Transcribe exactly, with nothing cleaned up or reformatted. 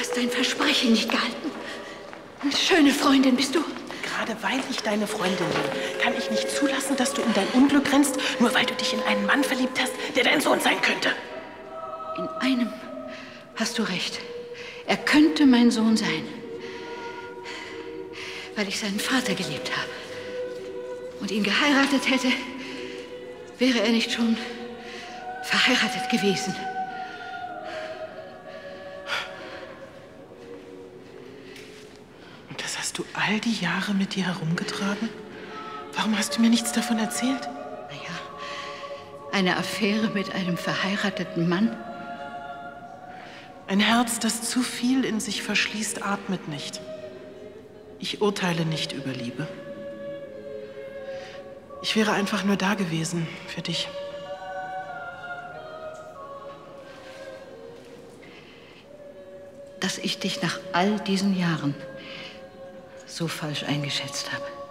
hast dein Versprechen nicht gehalten. Schöne Freundin bist du. Gerade weil ich deine Freundin bin, kann ich nicht zulassen, dass du in dein Unglück rennst, nur weil du dich in einen Mann verliebt hast, der dein Sohn sein könnte. In einem hast du recht. Er könnte mein Sohn sein, weil ich seinen Vater geliebt habe und ihn geheiratet hätte, wäre er nicht schon verheiratet gewesen. Und das hast du all die Jahre mit dir herumgetragen? Warum hast du mir nichts davon erzählt? Naja, eine Affäre mit einem verheirateten Mann. Ein Herz, das zu viel in sich verschließt, atmet nicht. Ich urteile nicht über Liebe. Ich wäre einfach nur da gewesen für dich. Dass ich dich nach all diesen Jahren so falsch eingeschätzt habe.